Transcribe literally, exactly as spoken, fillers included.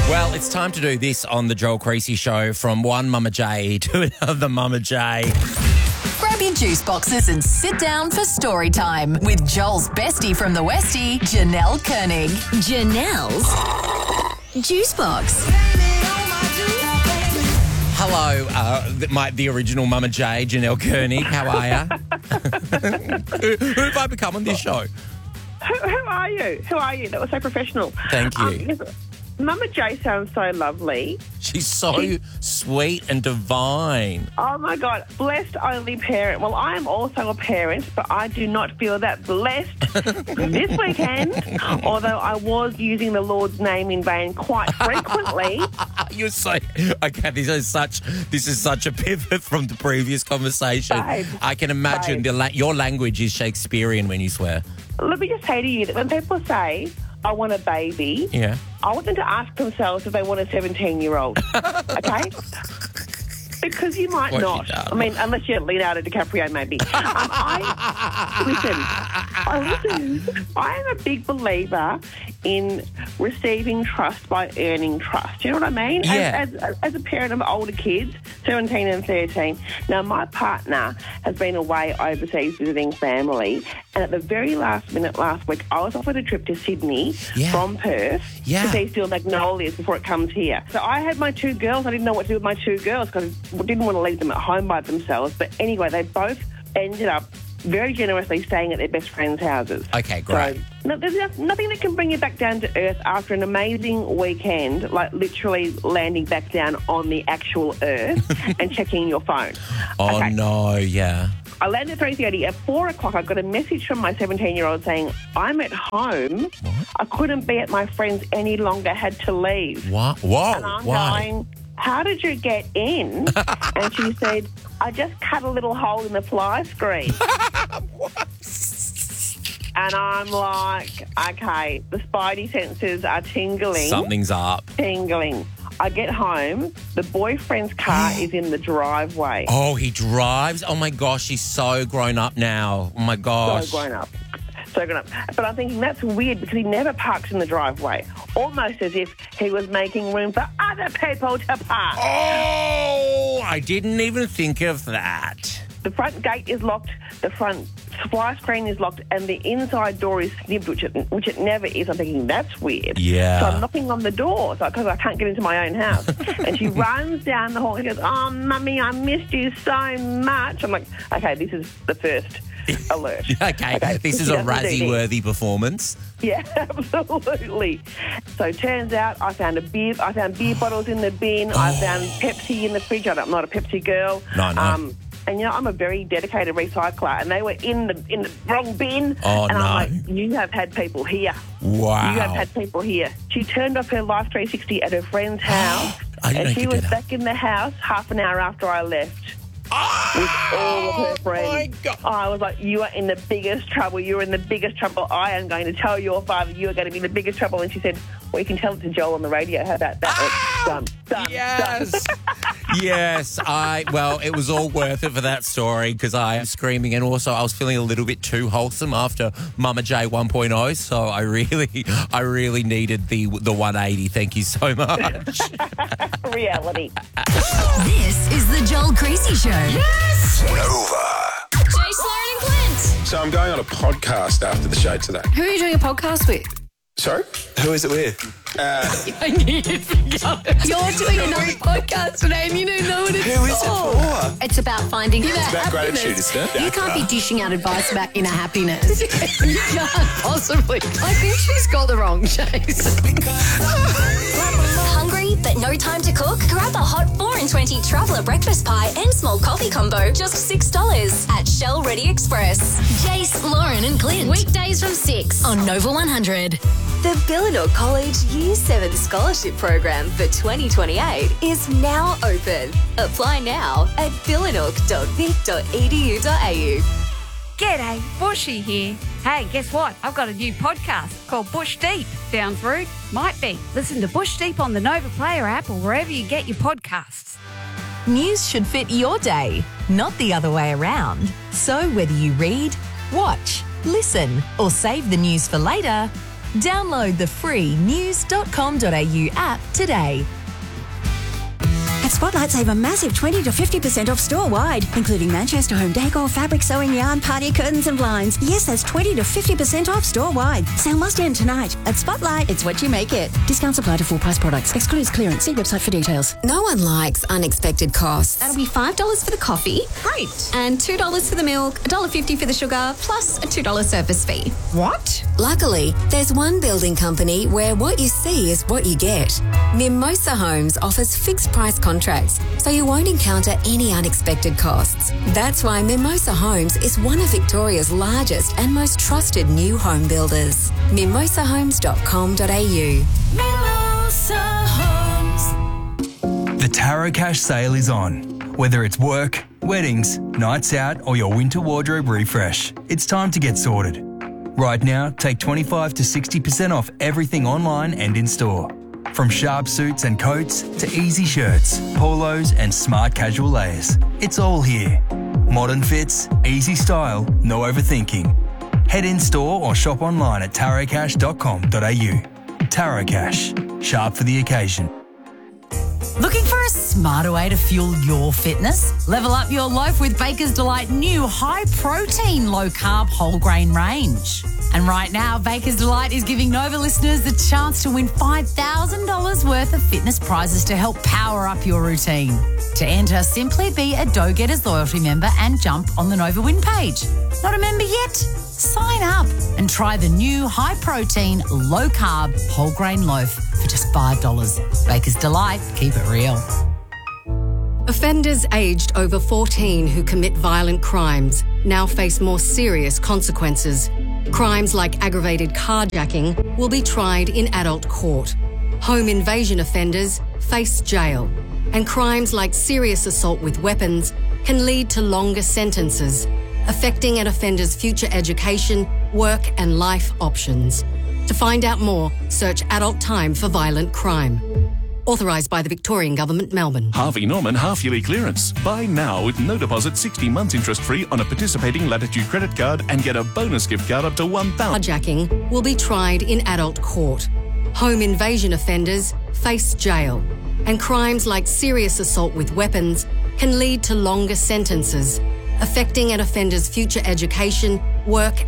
Well, it's time to do this on the Joel Creasy Show, from one Mama J to another Mama J. Grab your juice boxes and sit down for story time with Joel's bestie from the Westie, Janelle Koenig. Janelle's Juice Box. Hello, uh, the, my, the original Mama J, Janelle Koenig. How are you? who, who have I become on this show? Who, who are you? Who are you? That was so professional. Thank you. Um, Mama J sounds so lovely. She's so she, sweet and divine. Oh, my God. Blessed only parent. Well, I am also a parent, but I do not feel that blessed this weekend, although I was using the Lord's name in vain quite frequently. You're so... Okay, this is such this is such a pivot from the previous conversation. Babe, I can imagine the la- your language is Shakespearean when you swear. Let me just say to you that when people say, I want a baby, yeah. I want them to ask themselves if they want a seventeen-year-old, okay? Because you might What not. you done? I mean, unless you're Leonardo DiCaprio, maybe. Um, I, listen, I, listen, I am a big believer in receiving trust by earning trust. You know what I mean? Yeah. As, as, as a parent of older kids, seventeen and thirteen, now my partner has been away overseas visiting family, and at the very last minute last week, I was offered a trip to Sydney Yeah. from Perth Yeah. to see Steel Magnolias before it comes here. So I had my two girls. I didn't know what to do with my two girls because I didn't want to leave them at home by themselves. But anyway, they both ended up very generously staying at their best friends' houses. Okay, great. So no, there's no- nothing that can bring you back down to earth after an amazing weekend, like literally landing back down on the actual earth and checking your phone. Oh, Okay. no, yeah. I landed at three thirty. At four o'clock, I got a message from my seventeen-year-old saying, I'm at home. What? I couldn't be at my friend's any longer, had to leave. What? Whoa, And I'm why? going, how did you get in? And she said, I just cut a little hole in the fly screen. And I'm like, okay, the spidey senses are tingling. Something's up. Tingling. I get home, the boyfriend's car is in the driveway. Oh, he drives? Oh, my gosh, he's so grown up now. Oh, my gosh. So grown up. So grown up. But I'm thinking that's weird because he never parks in the driveway. Almost as if he was making room for other people to park. Oh, I didn't even think of that. The front gate is locked, the front fly screen is locked, and the inside door is snibbed, which it, which it never is. I'm thinking, that's weird. Yeah. So I'm knocking on the door because I can't get into my own house. And she runs down the hall and goes, oh, Mummy, I missed you so much. I'm like, okay, this is the first alert. Okay, Okay, this is she a doesn't do this. Razzie-worthy performance. Yeah, absolutely. So turns out I found a beer. I found beer bottles in the bin. I found Pepsi in the fridge. I'm not a Pepsi girl. No, no. Um, and you know, I'm a very dedicated recycler, and they were in the in the wrong bin. Oh, and no. I'm like, you have had people here. Wow. You have had people here. She turned off her Life three sixty at her friend's house, I didn't know and you she could do was that. back in the house half an hour after I left. With all of her friends. Oh, my God. I was like, you are in the biggest trouble. You're in the biggest trouble. I am going to tell your father you are going to be in the biggest trouble. And she said, well, you can tell it to Joel on the radio. How about that? Ah! Done. Done. Yes. Done. Yes. I, well, it was all worth it for that story because I am screaming, and also I was feeling a little bit too wholesome after Mama J one point oh. So I really, I really needed the the one eighty. Thank you so much. Reality. This is the Joel Creasy Show. Yes! Nova. Jace, Lauren and Clint. So I'm going on a podcast after the show today. Who are you doing a podcast with? Sorry? Who is it with? I knew you'd forget it. You're doing another podcast today and you don't know what it's Who is it for? It's about finding inner It's about happiness. gratitude, isn't it? You can't be dishing out advice about inner happiness. You can't possibly. I think she's got the wrong Chase. Hungry but no time to cook? Grab a hot four and twenty traveller breakfast pie and small coffee combo, just six dollars at Shell Ready Express. Jace, Lauren and Clint. Weekdays from six on Nova one hundred. The Billanook College Year seven Scholarship Program for twenty twenty-eight is now open. Apply now at billanook dot vic dot e d u dot a u. G'day, Bushy here. Hey, guess what? I've got a new podcast called Bush Deep. Sounds rude? Might be. Listen to Bush Deep on the Nova Player app or wherever you get your podcasts. News should fit your day, not the other way around. So whether you read, watch, listen, or save the news for later, Download the free news dot com dot a u app today. At Spotlight, save a massive twenty to fifty percent off store-wide, including Manchester home decor, fabric, sewing yarn, party curtains and blinds. Yes, that's twenty to fifty percent off store-wide. Sale must end tonight. At Spotlight, it's what you make it. Discounts apply to full-price products. Excludes clearance. See website for details. No one likes unexpected costs. That'll be five dollars for the coffee. Great. And two dollars for the milk, one dollar fifty for the sugar, plus a two dollars service fee. What? Luckily, there's one building company where what you see is what you get. Mimosa Homes offers fixed price contracts, so you won't encounter any unexpected costs. That's why Mimosa Homes is one of Victoria's largest and most trusted new home builders. mimosa homes dot com dot a u. Mimosa Homes. The Tarot Cash sale is on. Whether it's work, weddings, nights out, or your winter wardrobe refresh, it's time to get sorted. Right now, take twenty-five to sixty percent off everything online and in store. From sharp suits and coats to easy shirts, polos and smart casual layers. It's all here. Modern fits, easy style, no overthinking. Head in store or shop online at tarot cash dot com dot a u. Tarot Cash, sharp for the occasion. Looking for a smarter way to fuel your fitness? Level up your loaf with Baker's Delight new high-protein, low-carb whole grain range. And right now, Baker's Delight is giving Nova listeners the chance to win five thousand dollars worth of fitness prizes to help power up your routine. To enter, simply be a Dough Getters loyalty member and jump on the Nova Win page. Not a member yet? Sign up and try the new high-protein, low-carb whole grain loaf for just five dollars. Baker's Delight, keep it real. Offenders aged over fourteen who commit violent crimes now face more serious consequences. Crimes like aggravated carjacking will be tried in adult court. Home invasion offenders face jail. And crimes like serious assault with weapons can lead to longer sentences, affecting an offender's future education, work and life options. To find out more, search Adult Time for Violent Crime. Authorised by the Victorian Government, Melbourne. Harvey Norman half-yearly clearance. Buy now with no deposit, sixty months interest-free on a participating Latitude credit card and get a bonus gift card up to one thousand dollars. Carjacking will be tried in adult court. Home invasion offenders face jail. And crimes like serious assault with weapons can lead to longer sentences, affecting an offender's future education, work